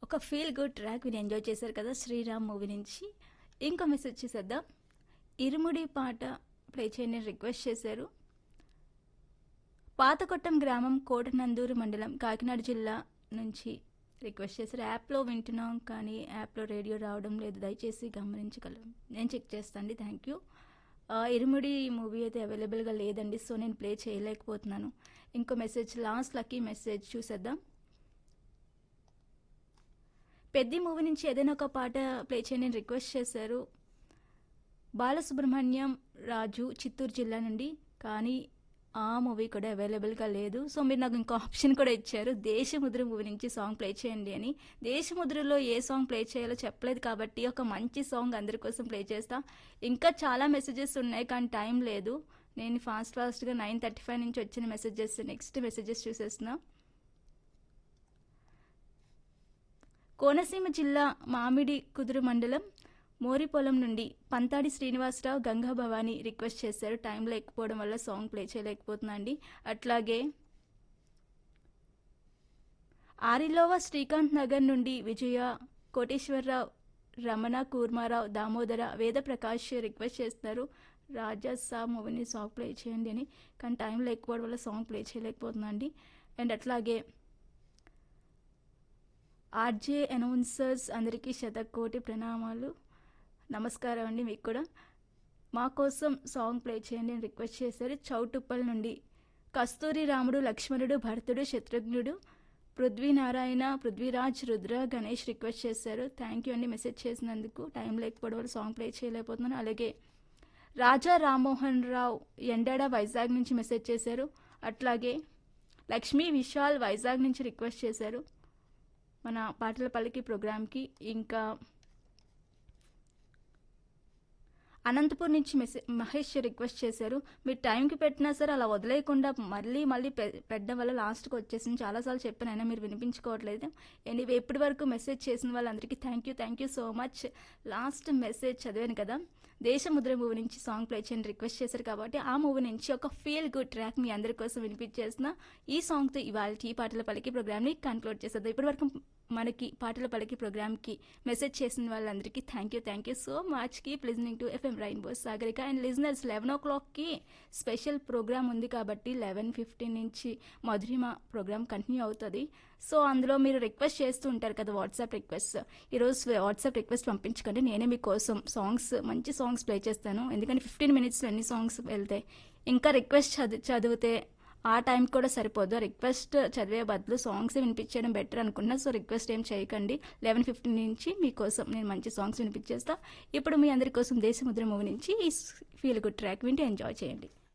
ఒక feel good track విని enjoy చేశారు కదా శ్రీరామ్ మూవీ నుంచి. ఇంకో మెసేజ్ చేసేద్దాం. ఇరుముడి పాట ప్లే చేయని రిక్వెస్ట్ చేశారు. పాతకొట్టం గ్రామం కోటనందూరు మండలం కాకినాడ జిల్లా నుంచి రిక్వెస్ట్ చేశారు. యాప్లో వింటున్నాం కానీ యాప్లో రేడియో రావడం లేదు, దయచేసి గమనించగలరు. నేను చెక్ చేస్తానండి, థ్యాంక్ యూ. ఇరుముడి మూవీ అయితే అవైలబుల్గా లేదండి, సో నేను ప్లే చేయలేకపోతున్నాను. ఇంకో మెసేజ్, లాస్ట్ లక్కీ మెసేజ్ చూసేద్దాం. పెద్ది మూవీ నుంచి ఏదైనా ఒక పాట ప్లే చేయని రిక్వెస్ట్ చేశారు బాలసుబ్రహ్మణ్యం రాజు చిత్తూరు జిల్లా నుండి, కానీ ఆ మూవీ కూడా అవైలబుల్గా లేదు. సో మీరు నాకు ఇంకో ఆప్షన్ కూడా ఇచ్చారు, దేశముద్ర మూవీ నుంచి సాంగ్ ప్లే చేయండి అని. దేశముద్రలో ఏ సాంగ్ ప్లే చేయాలో చెప్పలేదు కాబట్టి ఒక మంచి సాంగ్ అందరి కోసం ప్లే చేస్తా. ఇంకా చాలా మెసేజెస్ ఉన్నాయి కానీ టైం లేదు. నేను ఫాస్ట్గా 9:35 నుంచి వచ్చిన మెసేజెస్ నెక్స్ట్ మెసేజెస్ చూసేస్తున్నా. కోనసీమ జిల్లా మామిడి కుదురు మండలం మోరిపొలం నుండి పంతాడి శ్రీనివాసరావు గంగా భవాని రిక్వెస్ట్ చేశారు. టైం లేకపోవడం వల్ల సాంగ్ ప్లే చేయలేకపోతున్నా అండి. అట్లాగే ఆరిలోవ శ్రీకాంత్ నగర్ నుండి విజయ, కోటేశ్వరరావు, రమణ, కూర్మారావు, దామోదర, వేద ప్రకాష్ రిక్వెస్ట్ చేస్తున్నారు రాజసా మూవీని సాంగ్ ప్లే చేయండి అని, కానీ టైం లేకపోవడం వల్ల సాంగ్ ప్లే చేయలేకపోతున్నా అండి. అండ్ అట్లాగే ఆర్జే అనౌన్సర్స్ అందరికీ శతకోటి ప్రణామాలు, నమస్కారం అండి. మీకు కూడా మా కోసం సాంగ్ ప్లే చేయండి అని రిక్వెస్ట్ చేశారు. చౌటుప్పల్ నుండి కస్తూరి రాముడు, లక్ష్మణుడు, భరతుడు, శత్రుఘ్నుడు, పృథ్వీనారాయణ, పృథ్వీరాజ్, రుద్ర, గణేష్ రిక్వెస్ట్ చేశారు. థ్యాంక్ యూ అండి మెసేజ్ చేసినందుకు. టైం లేకపోవడం వల్ల సాంగ్ ప్లే చేయలేకపోతున్నాను. అలాగే రాజా రామ్మోహన్ రావు ఎండాడ వైజాగ్ నుంచి మెసేజ్ చేశారు. అట్లాగే లక్ష్మీ విశాల్ వైజాగ్ నుంచి రిక్వెస్ట్ చేశారు మన పాటల పలికి ప్రోగ్రామ్కి. ఇంకా అనంతపూర్ నుంచి మహేష్ రిక్వెస్ట్ చేశారు. మీరు టైంకి పెట్టినా సరే అలా వదిలేయకుండా మళ్ళీ పెట్టడం వల్ల లాస్ట్కి వచ్చేసింది. చాలాసార్లు చెప్పాను, అయినా మీరు వినిపించుకోవట్లేదు. ఎనీవే ఇప్పటి వరకు మెసేజ్ చేసిన వాళ్ళందరికీ thank you so much. Last message చదివాను కదా, దేశముద్ర మూవీ నుంచి సాంగ్ ప్లే చేయని రిక్వెస్ట్ చేశారు కాబట్టి ఆ మూవీ నుంచి ఒక ఫీల్ గుడ్ ట్రాక్ మీ అందరి కోసం వినిపించేసిన ఈ సాంగ్తో ఇవాళ ఈ పాటల పలికి ప్రోగ్రామ్ని కన్క్లూడ్ చేసేద్దాం. ఇప్పటి వరకు మనకి పాటల పలికి ప్రోగ్రామ్కి మెసేజ్ చేసిన వాళ్ళందరికీ thank you so much. Keep listening to FM rainbow Sagarika. And listeners 11 o'clockకి special programme ఉంది కాబట్టి 11:15 నుంచి మధురిమ ప్రోగ్రామ్ కంటిన్యూ అవుతుంది. సో అందులో మీరు రిక్వెస్ట్ చేస్తూ ఉంటారు కదా వాట్సాప్ రిక్వెస్ట్. ఈరోజు వాట్సాప్ రిక్వెస్ట్ పంపించకండి, నేనే మీకోసం మంచి సాంగ్స్ ప్లే చేస్తాను. ఎందుకంటే 15 minutesలో ఎన్ని సాంగ్స్ వెళ్తాయి. ఇంకా రిక్వెస్ట్ చదివితే ఆ టైం కూడా సరిపోదు. రిక్వెస్ట్ చదివే బదులు సాంగ్స్ వినిపించడం బెటర్ అనుకున్నా. సో రిక్వెస్ట్ ఏం చేయకండి. 11:15 నుంచి మీకోసం నేను మంచి సాంగ్స్ వినిపించేస్తా. ఇప్పుడు మీ అందరి కోసం దేశముద్ర మూవీ నుంచి ఈ ఫీల్ గుడ్ ట్రాక్ వింటూ ఎంజాయ్ చేయండి.